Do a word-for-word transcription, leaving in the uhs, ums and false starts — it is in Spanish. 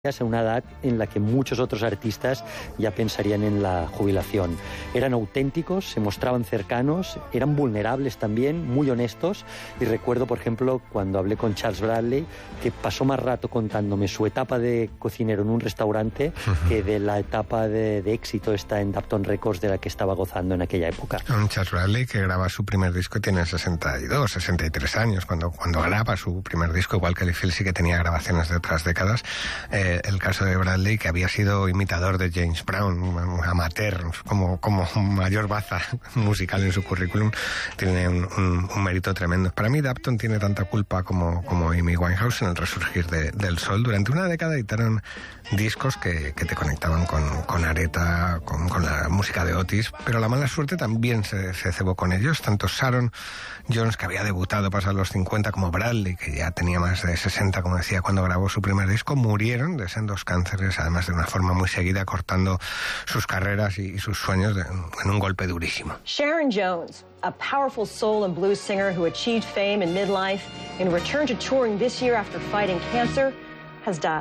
a una edad en la que muchos otros artistas ya pensarían en la jubilación. Eran auténticos, se mostraban cercanos, eran vulnerables también, muy honestos, y recuerdo, por ejemplo, cuando hablé con Charles Bradley, que pasó más rato contándome su etapa de cocinero en un restaurante uh-huh. que de la etapa de, de éxito esta en Dapton Records de la que estaba gozando en aquella época. Un Charles Bradley que graba su primer disco y tiene sesenta y dos, sesenta y tres años, cuando, cuando graba su primer disco, igual que Lee Field sí que tenía grabaciones de otras décadas. Eh, el caso de Bradley, que había sido imitador de James Brown, un amateur, como, como mayor baza musical en su currículum, tiene un, un, un mérito tremendo. Para mí Dapton tiene tanta culpa como, como Amy Winehouse en el resurgir de, del sol. Durante una década editaron discos que, que te conectaban con, con Aretha, con, con la música de Otis, pero la mala suerte también se, se cebó con ellos. Tanto Sharon Jones, que había debutado pasados los cincuenta, como Bradley, que ya tenía más de sesenta, como decía, cuando grabó su primer disco, murieron de sendos cánceres, además de una forma muy seguida, cortando sus carreras y, y sus sueños de, en un golpe durísimo. Sharon Jones, a powerful soul and blues singer who achieved fame in midlife and returned to touring this year after fighting cancer, has died.